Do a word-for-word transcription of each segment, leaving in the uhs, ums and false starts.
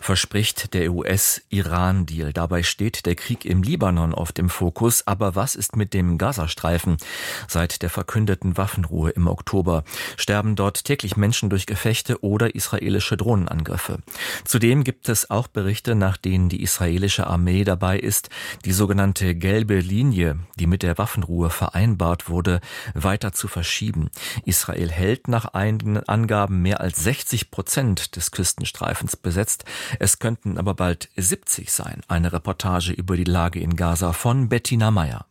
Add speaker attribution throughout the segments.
Speaker 1: verspricht der U S-Iran-Deal. Dabei steht der Krieg im Libanon auf dem Fokus. Aber was ist mit dem Gazastreifen? Seit der verkündeten Waffenruhe im Oktober sterben dort täglich Menschen durch Gefechte oder israelische Drohnenangriffe. Zudem gibt es auch Berichte, nach denen die israelische Armee dabei ist, die sogenannte gelbe Linie, die mit der Waffenruhe vereinbart wurde, weiter zu verschieben. Israel hält nach eigenen Angaben mehr als sechzig Prozent des Küstenstreifens besetzt. Es könnten aber bald siebzig sein. Eine Reportage über die Lage in Gaza von Bettina Meyer.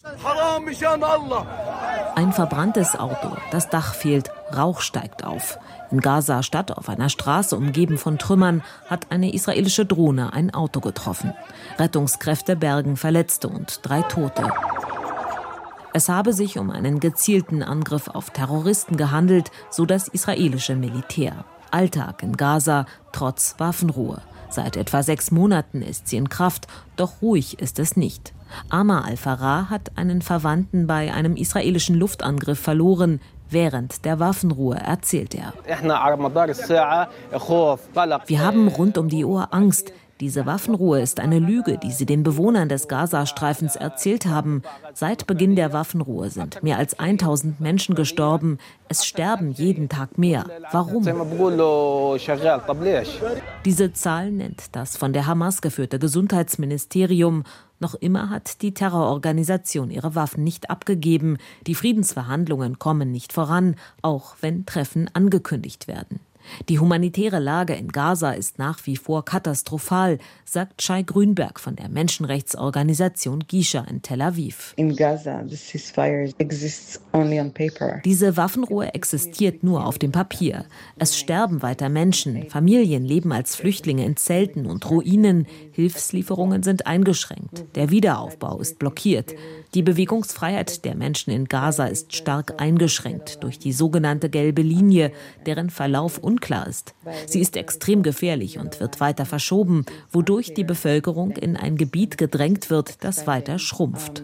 Speaker 2: Ein verbranntes Auto, das Dach fehlt, Rauch steigt auf. In Gaza-Stadt, auf einer Straße umgeben von Trümmern, hat eine israelische Drohne ein Auto getroffen. Rettungskräfte bergen Verletzte und drei Tote. Es habe sich um einen gezielten Angriff auf Terroristen gehandelt, so das israelische Militär. Alltag in Gaza trotz Waffenruhe. Seit etwa sechs Monaten ist sie in Kraft, doch ruhig ist es nicht. Amar al-Farah hat einen Verwandten bei einem israelischen Luftangriff verloren. Während der Waffenruhe erzählt er: Wir haben rund um die Uhr Angst. Diese Waffenruhe ist eine Lüge, die sie den Bewohnern des Gazastreifens erzählt haben. Seit Beginn der Waffenruhe sind mehr als tausend Menschen gestorben. Es sterben jeden Tag mehr. Warum? Diese Zahl nennt das von der Hamas geführte Gesundheitsministerium. Noch immer hat die Terrororganisation ihre Waffen nicht abgegeben. Die Friedensverhandlungen kommen nicht voran, auch wenn Treffen angekündigt werden. Die humanitäre Lage in Gaza ist nach wie vor katastrophal, sagt Shai Grünberg von der Menschenrechtsorganisation Gisha in Tel Aviv.
Speaker 3: In Gaza, the ceasefire exists only on paper.
Speaker 2: Diese Waffenruhe existiert nur auf dem Papier. Es sterben weiter Menschen, Familien leben als Flüchtlinge in Zelten und Ruinen, Hilfslieferungen sind eingeschränkt, der Wiederaufbau ist blockiert. Die Bewegungsfreiheit der Menschen in Gaza ist stark eingeschränkt durch die sogenannte gelbe Linie, deren Verlauf unklar ist. Sie ist extrem gefährlich und wird weiter verschoben, wodurch die Bevölkerung in ein Gebiet gedrängt wird, das weiter schrumpft.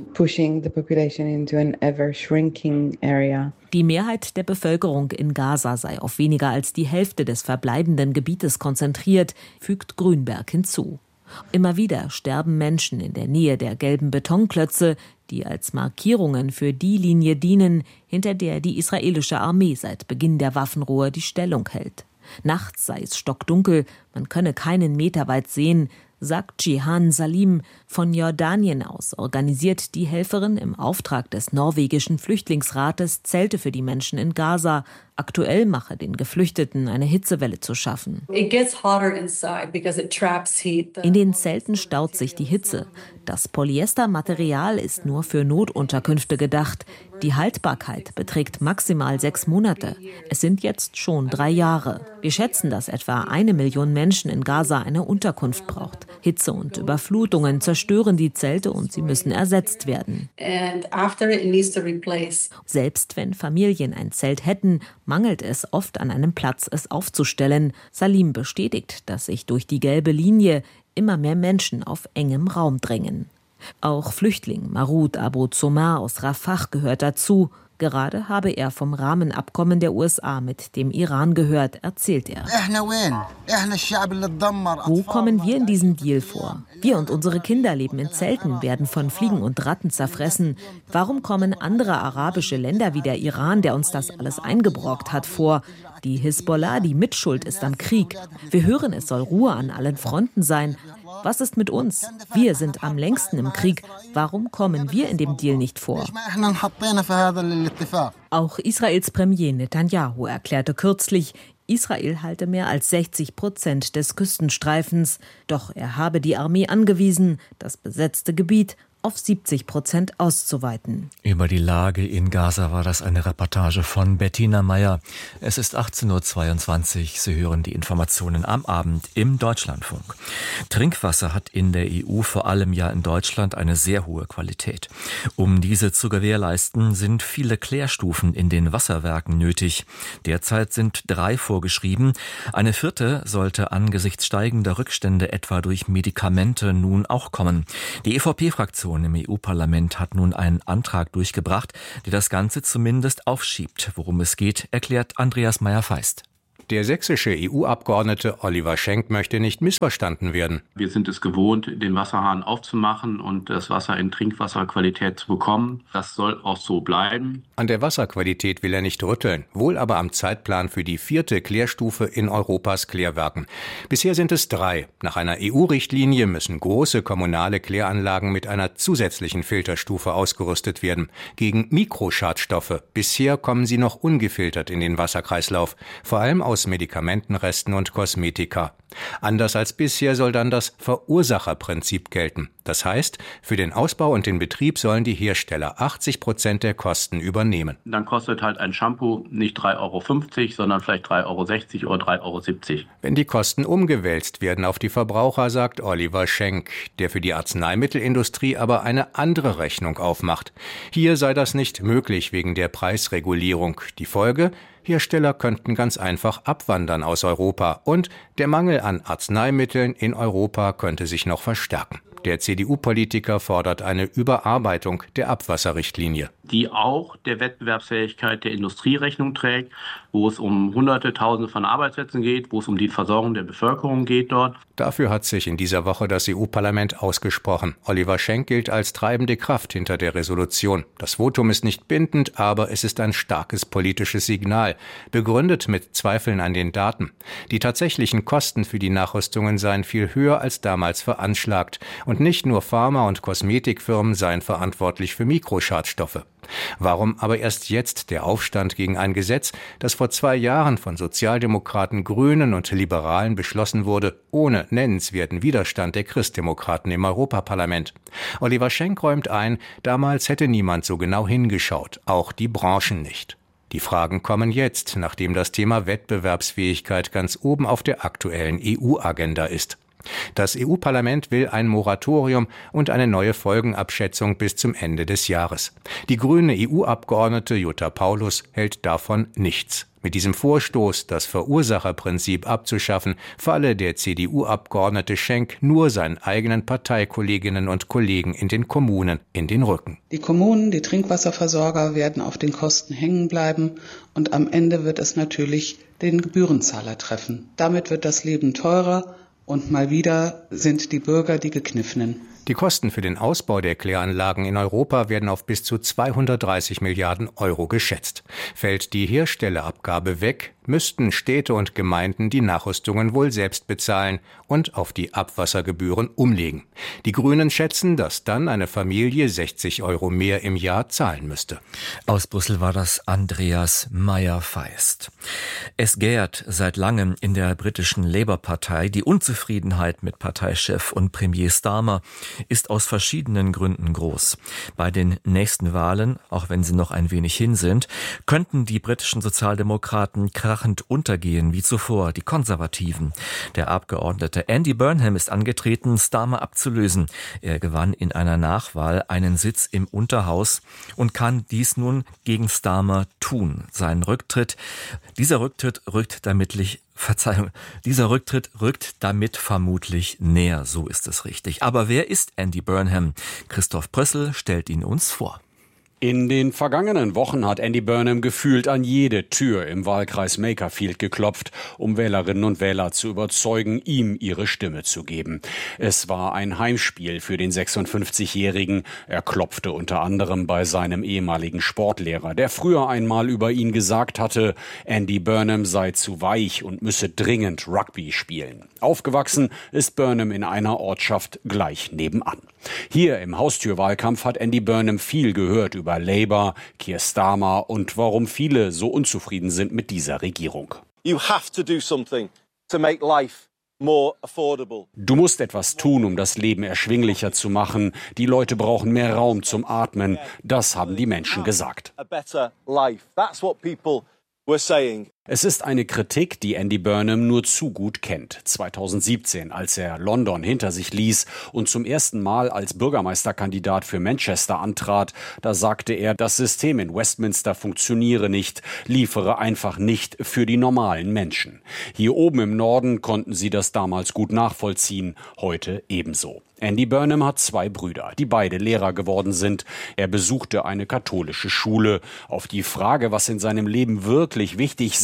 Speaker 2: Die Mehrheit der Bevölkerung in Gaza sei auf weniger als die Hälfte des verbleibenden Gebietes konzentriert, fügt Grünberg hinzu. Immer wieder sterben Menschen in der Nähe der gelben Betonklötze, die als Markierungen für die Linie dienen, hinter der die israelische Armee seit Beginn der Waffenruhe die Stellung hält. Nachts sei es stockdunkel, man könne keinen Meter weit sehen, sagt Jihan Salim. Von Jordanien aus organisiert die Helferin im Auftrag des norwegischen Flüchtlingsrates Zelte für die Menschen in Gaza. Aktuell mache den Geflüchteten eine Hitzewelle zu schaffen. In den Zelten staut sich die Hitze. Das Polyestermaterial ist nur für Notunterkünfte gedacht. Die Haltbarkeit beträgt maximal sechs Monate. Es sind jetzt schon drei Jahre. Wir schätzen, dass etwa eine Million Menschen in Gaza eine Unterkunft braucht. Hitze und Überflutungen zerstören die Zelte und sie müssen ersetzt werden. Selbst wenn Familien ein Zelt hätten, mangelt es oft an einem Platz, es aufzustellen. Salim bestätigt, dass sich durch die gelbe Linie immer mehr Menschen auf engem Raum drängen. Auch Flüchtling Marud Abu Zomar aus Rafah gehört dazu. Gerade habe er vom Rahmenabkommen der U S A mit dem Iran gehört, erzählt er. Wo kommen wir in diesem Deal vor? Wir und unsere Kinder leben in Zelten, werden von Fliegen und Ratten zerfressen. Warum kommen andere arabische Länder wie der Iran, der uns das alles eingebrockt hat, vor? Die Hisbollah, die Mitschuld ist am Krieg. Wir hören, es soll Ruhe an allen Fronten sein. Was ist mit uns? Wir sind am längsten im Krieg. Warum kommen wir in dem Deal nicht vor? Auch Israels Premier Netanyahu erklärte kürzlich, Israel halte mehr als sechzig Prozent des Küstenstreifens. Doch er habe die Armee angewiesen, das besetzte Gebiet auf siebzig Prozent auszuweiten.
Speaker 1: Über die Lage in Gaza war das eine Reportage von Bettina Meyer. Es ist achtzehn Uhr zweiundzwanzig. Sie hören die Informationen am Abend im Deutschlandfunk. Trinkwasser hat in der E U, vor allem ja in Deutschland, eine sehr hohe Qualität. Um diese zu gewährleisten, sind viele Klärstufen in den Wasserwerken nötig. Derzeit sind drei vorgeschrieben. Eine vierte sollte angesichts steigender Rückstände etwa durch Medikamente nun auch kommen. Die E V P-Fraktion im E U-Parlament hat nun einen Antrag durchgebracht, der das Ganze zumindest aufschiebt. Worum es geht, erklärt Andreas Meyer-Feist.
Speaker 4: Der sächsische E U-Abgeordnete Oliver Schenk möchte nicht missverstanden werden.
Speaker 5: Wir sind es gewohnt, den Wasserhahn aufzumachen und das Wasser in Trinkwasserqualität zu bekommen. Das soll auch so bleiben.
Speaker 4: An der Wasserqualität will er nicht rütteln, wohl aber am Zeitplan für die vierte Klärstufe in Europas Klärwerken. Bisher sind es drei. Nach einer E U-Richtlinie müssen große kommunale Kläranlagen mit einer zusätzlichen Filterstufe ausgerüstet werden. Gegen Mikroschadstoffe. Bisher kommen sie noch ungefiltert in den Wasserkreislauf. Vor allem aus Medikamentenresten und Kosmetika. Anders als bisher soll dann das Verursacherprinzip gelten. Das heißt, für den Ausbau und den Betrieb sollen die Hersteller achtzig Prozent der Kosten übernehmen.
Speaker 5: Dann kostet halt ein Shampoo nicht drei Euro fünfzig, sondern vielleicht drei Euro sechzig oder drei Euro siebzig.
Speaker 4: Wenn die Kosten umgewälzt werden auf die Verbraucher, sagt Oliver Schenk, der für die Arzneimittelindustrie aber eine andere Rechnung aufmacht. Hier sei das nicht möglich wegen der Preisregulierung. Die Folge? Hersteller könnten ganz einfach abwandern aus Europa und der Mangel an Arzneimitteln in Europa könnte sich noch verstärken. Der C D U-Politiker fordert eine Überarbeitung der Abwasserrichtlinie,
Speaker 5: die auch der Wettbewerbsfähigkeit der Industrie Rechnung trägt, wo es um Hunderte, Tausende von Arbeitsplätzen geht, wo es um die Versorgung der Bevölkerung geht dort.
Speaker 4: Dafür hat sich in dieser Woche das E U-Parlament ausgesprochen. Oliver Schenk gilt als treibende Kraft hinter der Resolution. Das Votum ist nicht bindend, aber es ist ein starkes politisches Signal, begründet mit Zweifeln an den Daten. Die tatsächlichen Kosten für die Nachrüstungen seien viel höher als damals veranschlagt. Und nicht nur Pharma- und Kosmetikfirmen seien verantwortlich für Mikroschadstoffe. Warum aber erst jetzt der Aufstand gegen ein Gesetz, das vor zwei Jahren von Sozialdemokraten, Grünen und Liberalen beschlossen wurde, ohne nennenswerten Widerstand der Christdemokraten im Europaparlament? Oliver Schenk räumt ein, damals hätte niemand so genau hingeschaut, auch die Branchen nicht. Die Fragen kommen jetzt, nachdem das Thema Wettbewerbsfähigkeit ganz oben auf der aktuellen E U-Agenda ist. Das E U-Parlament will ein Moratorium und eine neue Folgenabschätzung bis zum Ende des Jahres. Die grüne E U-Abgeordnete Jutta Paulus hält davon nichts. Mit diesem Vorstoß, das Verursacherprinzip abzuschaffen, falle der C D U-Abgeordnete Schenk nur seinen eigenen Parteikolleginnen und Kollegen in den Kommunen in den Rücken.
Speaker 6: Die Kommunen, die Trinkwasserversorger werden auf den Kosten hängen bleiben und am Ende wird es natürlich den Gebührenzahler treffen. Damit wird das Leben teurer. Und mal wieder sind die Bürger die Gekniffenen.
Speaker 4: Die Kosten für den Ausbau der Kläranlagen in Europa werden auf bis zu zweihundertdreißig Milliarden Euro geschätzt. Fällt die Herstellerabgabe weg, müssten Städte und Gemeinden die Nachrüstungen wohl selbst bezahlen und auf die Abwassergebühren umlegen. Die Grünen schätzen, dass dann eine Familie sechzig Euro mehr im Jahr zahlen müsste.
Speaker 1: Aus Brüssel war das Andreas Meyer-Feist. Es gärt seit langem in der britischen Labour-Partei. Die Unzufriedenheit mit Parteichef und Premier Starmer ist aus verschiedenen Gründen groß. Bei den nächsten Wahlen, auch wenn sie noch ein wenig hin sind, könnten die britischen Sozialdemokraten krachend untergehen wie zuvor, die Konservativen. Der Abgeordnete Andy Burnham ist angetreten, Starmer abzulösen. Er gewann in einer Nachwahl einen Sitz im Unterhaus und kann dies nun gegen Starmer tun. Sein Rücktritt, dieser Rücktritt rückt damit Verzeihung, dieser Rücktritt rückt damit vermutlich näher, so ist es richtig. Aber wer ist Andy Burnham? Christoph Prössel stellt ihn uns vor.
Speaker 7: In den vergangenen Wochen hat Andy Burnham gefühlt an jede Tür im Wahlkreis Makerfield geklopft, um Wählerinnen und Wähler zu überzeugen, ihm ihre Stimme zu geben. Es war ein Heimspiel für den sechsundfünfzigjährigen. Er klopfte unter anderem bei seinem ehemaligen Sportlehrer, der früher einmal über ihn gesagt hatte, Andy Burnham sei zu weich und müsse dringend Rugby spielen. Aufgewachsen ist Burnham in einer Ortschaft gleich nebenan. Hier im Haustürwahlkampf hat Andy Burnham viel gehört über Labour, Keir Starmer und warum viele so unzufrieden sind mit dieser Regierung.
Speaker 8: You have to do something to make life more affordable.
Speaker 7: Du musst etwas tun, um das Leben erschwinglicher zu machen. Die Leute brauchen mehr Raum zum Atmen. Das haben die Menschen gesagt.
Speaker 8: A better life. That's what people were saying.
Speaker 7: Es ist eine Kritik, die Andy Burnham nur zu gut kennt. zweitausendsiebzehn, als er London hinter sich ließ und zum ersten Mal als Bürgermeisterkandidat für Manchester antrat, da sagte er, das System in Westminster funktioniere nicht, liefere einfach nicht für die normalen Menschen. Hier oben im Norden konnten sie das damals gut nachvollziehen, heute ebenso. Andy Burnham hat zwei Brüder, die beide Lehrer geworden sind. Er besuchte eine katholische Schule. Auf die Frage, was in seinem Leben wirklich wichtig sei,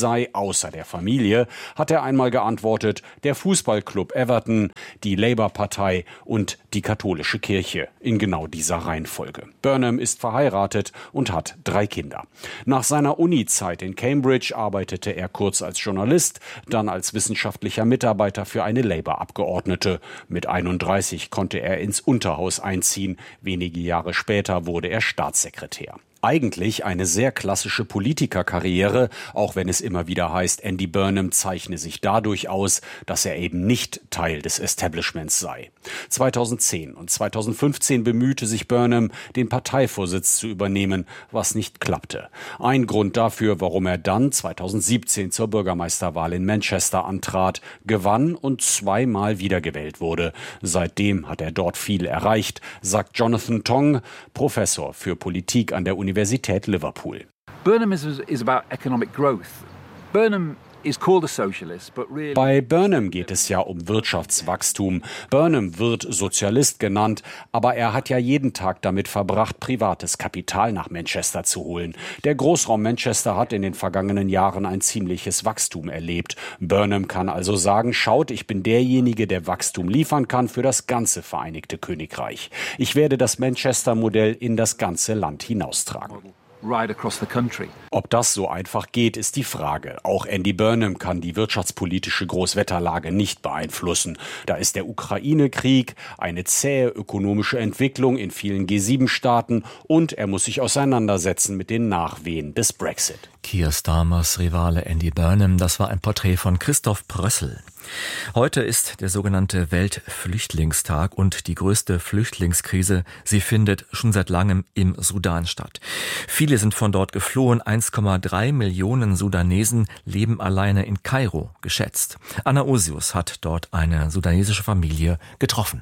Speaker 7: sei, außer der Familie, hat er einmal geantwortet, der Fußballclub Everton, die Labour-Partei und die katholische Kirche. In genau dieser Reihenfolge. Burnham ist verheiratet und hat drei Kinder. Nach seiner Uni-Zeit in Cambridge arbeitete er kurz als Journalist, dann als wissenschaftlicher Mitarbeiter für eine Labour-Abgeordnete. Mit einunddreißig konnte er ins Unterhaus einziehen. Wenige Jahre später wurde er Staatssekretär. Eigentlich eine sehr klassische Politikerkarriere, auch wenn es immer wieder heißt, Andy Burnham zeichne sich dadurch aus, dass er eben nicht Teil des Establishments sei. zweitausendzehn und zweitausendfünfzehn bemühte sich Burnham, den Parteivorsitz zu übernehmen, was nicht klappte. Ein Grund dafür, warum er dann zweitausendsiebzehn zur Bürgermeisterwahl in Manchester antrat, gewann und zweimal wiedergewählt wurde. Seitdem hat er dort viel erreicht, sagt Jonathan Tong, Professor für Politik an der Universität Universität Liverpool.
Speaker 9: Burnham is, is about economic growth. Burnham is called a socialist, but really...
Speaker 7: Bei Burnham geht es ja um Wirtschaftswachstum. Burnham wird Sozialist genannt, aber er hat ja jeden Tag damit verbracht, privates Kapital nach Manchester zu holen. Der Großraum Manchester hat in den vergangenen Jahren ein ziemliches Wachstum erlebt. Burnham kann also sagen, schaut, ich bin derjenige, der Wachstum liefern kann für das ganze Vereinigte Königreich. Ich werde das Manchester-Modell in das ganze Land hinaustragen.
Speaker 9: Right across the country.
Speaker 7: Ob das so einfach geht, ist die Frage. Auch Andy Burnham kann die wirtschaftspolitische Großwetterlage nicht beeinflussen. Da ist der Ukraine-Krieg, eine zähe ökonomische Entwicklung in vielen G sieben Staaten und er muss sich auseinandersetzen mit den Nachwehen des Brexit.
Speaker 1: Keir Starmers Rivale Andy Burnham, das war ein Porträt von Christoph Brössel. Heute ist der sogenannte Weltflüchtlingstag und die größte Flüchtlingskrise, sie findet schon seit langem im Sudan statt. Viele sind von dort geflohen, eins Komma drei Millionen Sudanesen leben alleine in Kairo, geschätzt. Anna Osius hat dort eine sudanesische Familie getroffen.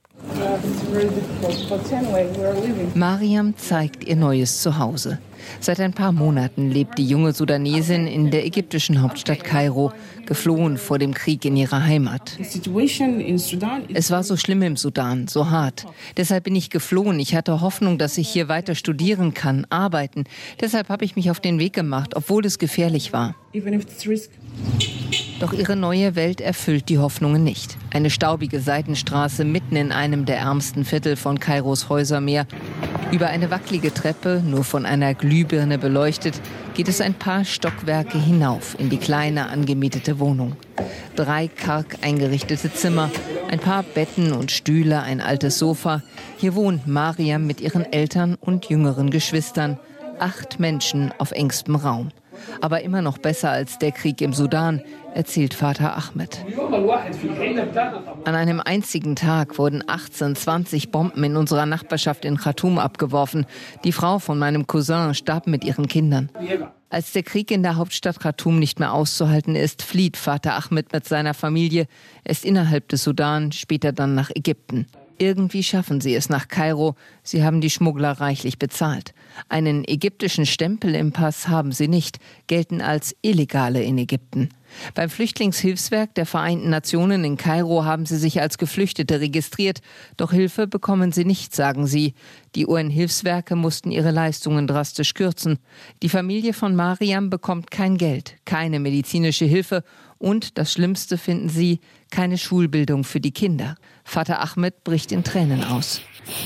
Speaker 10: Mariam zeigt ihr neues Zuhause. Seit ein paar Monaten lebt die junge Sudanesin in der ägyptischen Hauptstadt Kairo, geflohen vor dem Krieg in ihrer Heimat. Es war so schlimm im Sudan, so hart. Deshalb bin ich geflohen. Ich hatte Hoffnung, dass ich hier weiter studieren kann, arbeiten. Deshalb habe ich mich auf den Weg gemacht, obwohl es gefährlich war. Doch ihre neue Welt erfüllt die Hoffnungen nicht. Eine staubige Seitenstraße mitten in einem der ärmsten Viertel von Kairos Häusermeer. Über eine wackelige Treppe, nur von einer Glühbirne beleuchtet, geht es ein paar Stockwerke hinauf in die kleine angemietete Wohnung. Drei karg eingerichtete Zimmer, ein paar Betten und Stühle, ein altes Sofa. Hier wohnt Mariam mit ihren Eltern und jüngeren Geschwistern. Acht Menschen auf engstem Raum. Aber immer noch besser als der Krieg im Sudan, erzählt Vater Ahmed. An einem einzigen Tag wurden achtzehn, zwanzig Bomben in unserer Nachbarschaft in Khartoum abgeworfen. Die Frau von meinem Cousin starb mit ihren Kindern. Als der Krieg in der Hauptstadt Khartoum nicht mehr auszuhalten ist, flieht Vater Ahmed mit seiner Familie, erst innerhalb des Sudan, später dann nach Ägypten. Irgendwie schaffen sie es nach Kairo. Sie haben die Schmuggler reichlich bezahlt. Einen ägyptischen Stempel im Pass haben sie nicht, gelten als Illegale in Ägypten. Beim Flüchtlingshilfswerk der Vereinten Nationen in Kairo haben sie sich als Geflüchtete registriert. Doch Hilfe bekommen sie nicht, sagen sie. Die U N-Hilfswerke mussten ihre Leistungen drastisch kürzen. Die Familie von Mariam bekommt kein Geld, keine medizinische Hilfe und, das Schlimmste finden sie, keine Schulbildung für die Kinder. Vater Ahmed bricht in Tränen aus.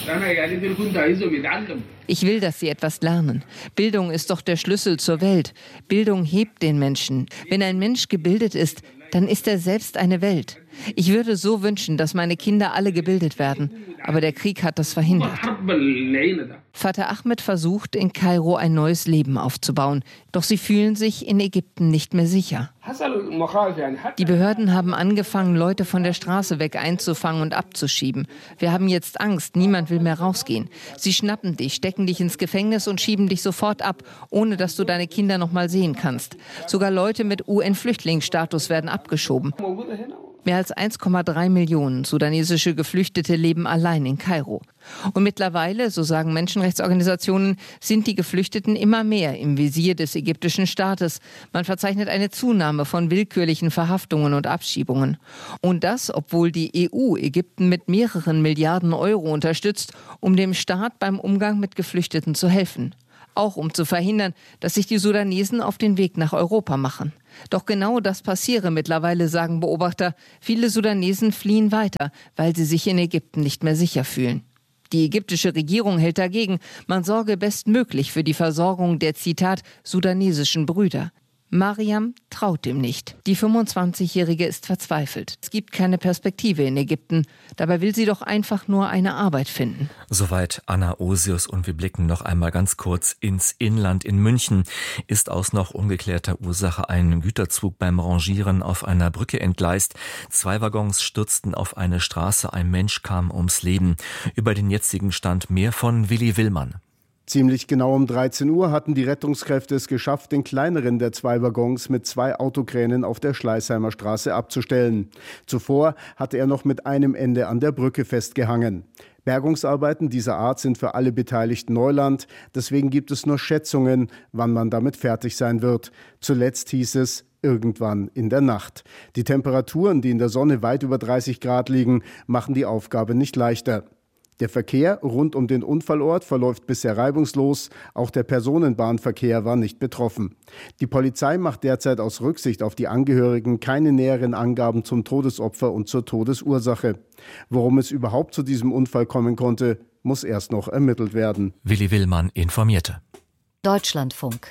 Speaker 10: Ich will, dass sie etwas lernen. Bildung ist doch der Schlüssel zur Welt. Bildung hebt den Menschen. Wenn ein Mensch gebildet ist, dann ist er selbst eine Welt. Ich würde so wünschen, dass meine Kinder alle gebildet werden. Aber der Krieg hat das verhindert. Vater Ahmed versucht, in Kairo ein neues Leben aufzubauen. Doch sie fühlen sich in Ägypten nicht mehr sicher. Die Behörden haben angefangen, Leute von der Straße weg einzufangen und abzuschieben. Wir haben jetzt Angst, niemand will mehr rausgehen. Sie schnappen dich, stecken dich ins Gefängnis und schieben dich sofort ab, ohne dass du deine Kinder noch mal sehen kannst. Sogar Leute mit U N-Flüchtlingsstatus werden abgeschoben. Mehr als eins Komma drei Millionen sudanesische Geflüchtete leben allein in Kairo. Und mittlerweile, so sagen Menschenrechtsorganisationen, sind die Geflüchteten immer mehr im Visier des ägyptischen Staates. Man verzeichnet eine Zunahme von willkürlichen Verhaftungen und Abschiebungen. Und das, obwohl die E U Ägypten mit mehreren Milliarden Euro unterstützt, um dem Staat beim Umgang mit Geflüchteten zu helfen. Auch um zu verhindern, dass sich die Sudanesen auf den Weg nach Europa machen. Doch genau das passiere mittlerweile, sagen Beobachter. Viele Sudanesen fliehen weiter, weil sie sich in Ägypten nicht mehr sicher fühlen. Die ägyptische Regierung hält dagegen, man sorge bestmöglich für die Versorgung der, Zitat, sudanesischen Brüder. Mariam traut dem nicht. Die fünfundzwanzigjährige ist verzweifelt. Es gibt keine Perspektive in Ägypten. Dabei will sie doch einfach nur eine Arbeit finden.
Speaker 1: Soweit Anna Osius, und wir blicken noch einmal ganz kurz ins Inland. In München ist aus noch ungeklärter Ursache ein Güterzug beim Rangieren auf einer Brücke entgleist. Zwei Waggons stürzten auf eine Straße, ein Mensch kam ums Leben. Über den jetzigen Stand mehr von Willi Willmann.
Speaker 11: Ziemlich genau um dreizehn Uhr hatten die Rettungskräfte es geschafft, den kleineren der zwei Waggons mit zwei Autokränen auf der Schleißheimer Straße abzustellen. Zuvor hatte er noch mit einem Ende an der Brücke festgehangen. Bergungsarbeiten dieser Art sind für alle Beteiligten Neuland. Deswegen gibt es nur Schätzungen, wann man damit fertig sein wird. Zuletzt hieß es, irgendwann in der Nacht. Die Temperaturen, die in der Sonne weit über dreißig Grad liegen, machen die Aufgabe nicht leichter. Der Verkehr rund um den Unfallort verläuft bisher reibungslos. Auch der Personenbahnverkehr war nicht betroffen. Die Polizei macht derzeit aus Rücksicht auf die Angehörigen keine näheren Angaben zum Todesopfer und zur Todesursache. Worum es überhaupt zu diesem Unfall kommen konnte, muss erst noch ermittelt werden.
Speaker 1: Willi Willmann informierte.
Speaker 12: Deutschlandfunk.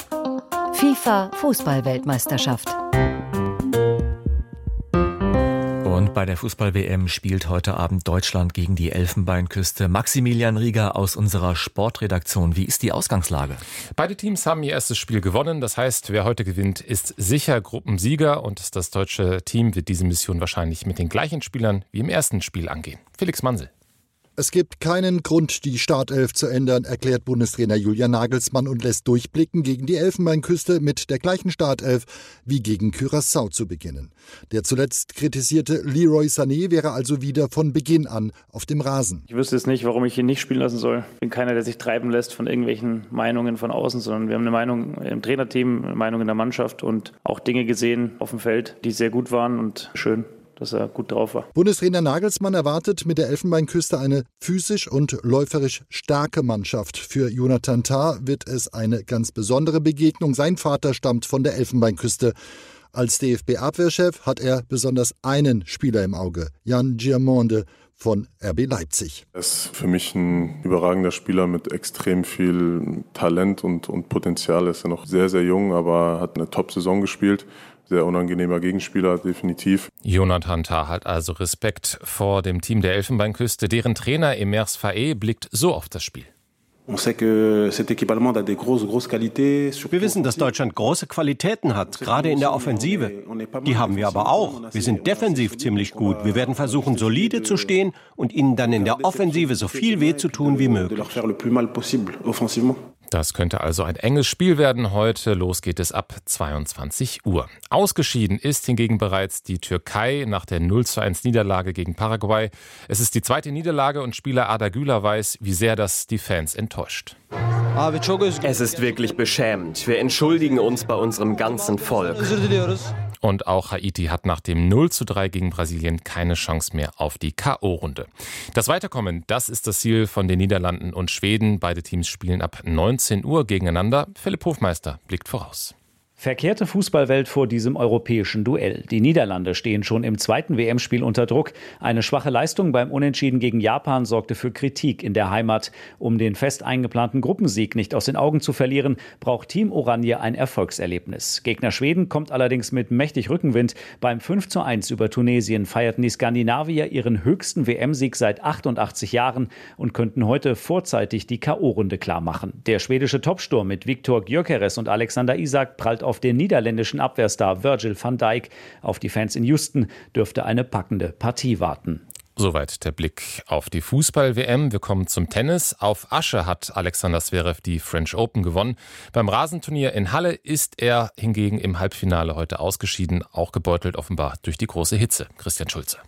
Speaker 12: FIFA-Fußball-Weltmeisterschaft.
Speaker 1: Und bei der Fußball-W M spielt heute Abend Deutschland gegen die Elfenbeinküste. Maximilian Rieger aus unserer Sportredaktion. Wie ist die Ausgangslage?
Speaker 13: Beide Teams haben ihr erstes Spiel gewonnen. Das heißt, wer heute gewinnt, ist sicher Gruppensieger. Und das deutsche Team wird diese Mission wahrscheinlich mit den gleichen Spielern wie im ersten Spiel angehen. Felix Mansel.
Speaker 14: Es gibt keinen Grund, die Startelf zu ändern, erklärt Bundestrainer Julian Nagelsmann und lässt durchblicken, gegen die Elfenbeinküste mit der gleichen Startelf wie gegen Curaçao zu beginnen. Der zuletzt kritisierte Leroy Sané wäre also wieder von Beginn an auf dem Rasen.
Speaker 15: Ich wüsste jetzt nicht, warum ich ihn nicht spielen lassen soll. Ich bin keiner, der sich treiben lässt von irgendwelchen Meinungen von außen, sondern wir haben eine Meinung im Trainerteam, eine Meinung in der Mannschaft und auch Dinge gesehen auf dem Feld, die sehr gut waren und schön, dass er gut drauf war.
Speaker 14: Bundestrainer Nagelsmann erwartet mit der Elfenbeinküste eine physisch und läuferisch starke Mannschaft. Für Jonathan Tah wird es eine ganz besondere Begegnung. Sein Vater stammt von der Elfenbeinküste. Als D F B-Abwehrchef hat er besonders einen Spieler im Auge, Jan Giamonde von R B Leipzig.
Speaker 16: Er ist für mich ein überragender Spieler mit extrem viel Talent und, und Potenzial. Er ist ja noch sehr, sehr jung, aber hat eine Top-Saison gespielt. Sehr unangenehmer Gegenspieler, definitiv.
Speaker 13: Jonathan Tah hat also Respekt vor dem Team der Elfenbeinküste. Deren Trainer Emers Faé blickt so auf das Spiel.
Speaker 17: Wir wissen, dass Deutschland große Qualitäten hat, gerade in der Offensive. Die haben wir aber auch. Wir sind defensiv ziemlich gut. Wir werden versuchen, solide zu stehen und ihnen dann in der Offensive so viel weh zu tun wie möglich.
Speaker 13: Das könnte also ein enges Spiel werden heute. Los geht es ab zweiundzwanzig Uhr. Ausgeschieden ist hingegen bereits die Türkei nach der null zu eins Niederlage gegen Paraguay. Es ist die zweite Niederlage und Spieler Arda Güler weiß, wie sehr das die Fans enttäuscht.
Speaker 18: Es ist wirklich beschämend. Wir entschuldigen uns bei unserem ganzen Volk.
Speaker 13: Und auch Haiti hat nach dem null zu drei gegen Brasilien keine Chance mehr auf die K O-Runde. Das Weiterkommen, das ist das Ziel von den Niederlanden und Schweden. Beide Teams spielen ab neunzehn Uhr gegeneinander. Philipp Hofmeister blickt voraus.
Speaker 19: Verkehrte Fußballwelt vor diesem europäischen Duell. Die Niederlande stehen schon im zweiten W M-Spiel unter Druck. Eine schwache Leistung beim Unentschieden gegen Japan sorgte für Kritik in der Heimat. Um den fest eingeplanten Gruppensieg nicht aus den Augen zu verlieren, braucht Team Oranje ein Erfolgserlebnis. Gegner Schweden kommt allerdings mit mächtig Rückenwind. Beim fünf zu eins über Tunesien feierten die Skandinavier ihren höchsten W M-Sieg seit achtundachtzig Jahren und könnten heute vorzeitig die K O-Runde klarmachen. Der schwedische Topsturm mit Viktor Gyökeres und Alexander Isak prallt auf den niederländischen Abwehrstar Virgil van Dijk. Auf die Fans in Houston dürfte eine packende Partie warten.
Speaker 13: Soweit der Blick auf die Fußball-W M. Wir kommen zum Tennis. Auf Asche hat Alexander Zverev die French Open gewonnen. Beim Rasenturnier in Halle ist er hingegen im Halbfinale heute ausgeschieden, auch gebeutelt offenbar durch die große Hitze. Christian Schulze.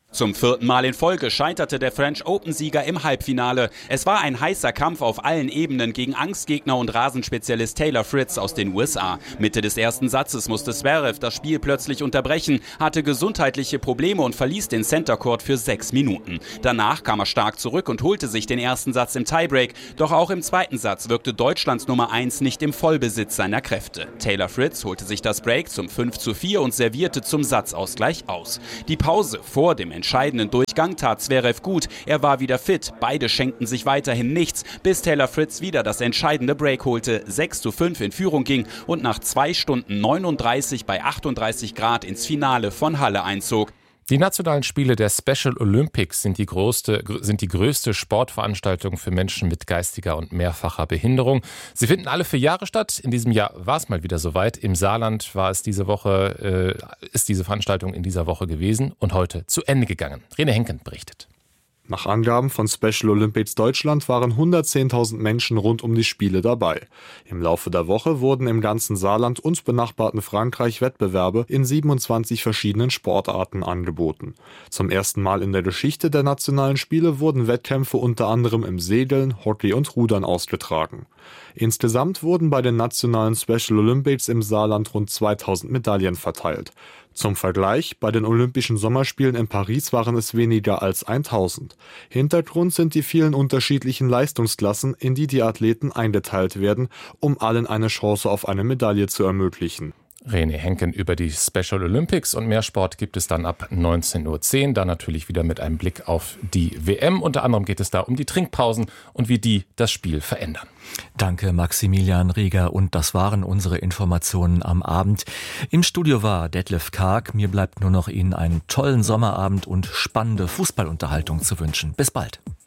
Speaker 20: Zum vierten Mal in Folge scheiterte der French Open-Sieger im Halbfinale. Es war ein heißer Kampf auf allen Ebenen gegen Angstgegner und Rasenspezialist Taylor Fritz aus den U S A. Mitte des ersten Satzes musste Zverev das Spiel plötzlich unterbrechen, hatte gesundheitliche Probleme und verließ den Center Court für sechs Minuten. Danach kam er stark zurück und holte sich den ersten Satz im Tiebreak. Doch auch im zweiten Satz wirkte Deutschlands Nummer eins nicht im Vollbesitz seiner Kräfte. Taylor Fritz holte sich das Break zum fünf zu vier und servierte zum Satzausgleich aus. Die Pause vor dem entscheidenden Durchgang tat Zverev gut. Er war wieder fit. Beide schenkten sich weiterhin nichts, bis Taylor Fritz wieder das entscheidende Break holte, sechs zu fünf in Führung ging und nach zwei Stunden neununddreißig bei achtunddreißig Grad ins Finale von Halle einzog.
Speaker 13: Die nationalen Spiele der Special Olympics sind die größte, sind die größte Sportveranstaltung für Menschen mit geistiger und mehrfacher Behinderung. Sie finden alle vier Jahre statt. In diesem Jahr war es mal wieder soweit. Im Saarland war es diese Woche, äh, ist diese Veranstaltung in dieser Woche gewesen und heute zu Ende gegangen. Rene Henken berichtet.
Speaker 21: Nach Angaben von Special Olympics Deutschland waren hundertzehntausend Menschen rund um die Spiele dabei. Im Laufe der Woche wurden im ganzen Saarland und benachbarten Frankreich Wettbewerbe in siebenundzwanzig verschiedenen Sportarten angeboten. Zum ersten Mal in der Geschichte der nationalen Spiele wurden Wettkämpfe unter anderem im Segeln, Hockey und Rudern ausgetragen. Insgesamt wurden bei den nationalen Special Olympics im Saarland rund zweitausend Medaillen verteilt. Zum Vergleich, bei den Olympischen Sommerspielen in Paris waren es weniger als tausend. Hintergrund sind die vielen unterschiedlichen Leistungsklassen, in die die Athleten eingeteilt werden, um allen eine Chance auf eine Medaille zu ermöglichen.
Speaker 13: Rene Henken über die Special Olympics und mehr Sport gibt es dann ab neunzehn Uhr zehn. Dann natürlich wieder mit einem Blick auf die W M. Unter anderem geht es da um die Trinkpausen und wie die das Spiel verändern.
Speaker 1: Danke Maximilian Rieger und das waren unsere Informationen am Abend. Im Studio war Detlef Karg. Mir bleibt nur noch Ihnen einen tollen Sommerabend und spannende Fußballunterhaltung zu wünschen. Bis bald.